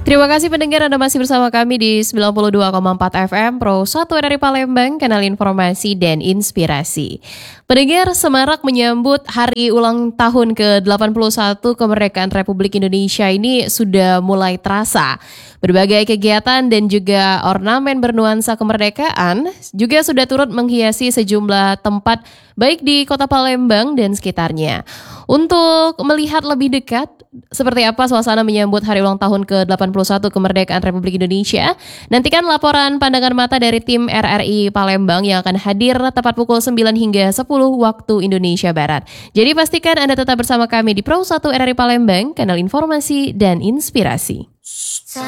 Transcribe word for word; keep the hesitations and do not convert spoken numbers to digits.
Terima kasih pendengar, Anda masih bersama kami di sembilan puluh dua koma empat F M Pro satu R R I Palembang, kanal informasi dan inspirasi. Pendengar, semarak menyambut hari ulang tahun ke delapan puluh satu kemerdekaan Republik Indonesia ini sudah mulai terasa. Berbagai kegiatan dan juga ornamen bernuansa kemerdekaan juga sudah turut menghiasi sejumlah tempat baik di Kota Palembang dan sekitarnya. Untuk melihat lebih dekat seperti apa suasana menyambut hari ulang tahun ke delapan puluh satu kemerdekaan Republik Indonesia, nantikan laporan pandangan mata dari tim R R I Palembang yang akan hadir tepat pukul sembilan hingga sepuluh waktu Indonesia Barat. Jadi pastikan Anda tetap bersama kami di Pro satu R R I Palembang, kanal informasi dan inspirasi.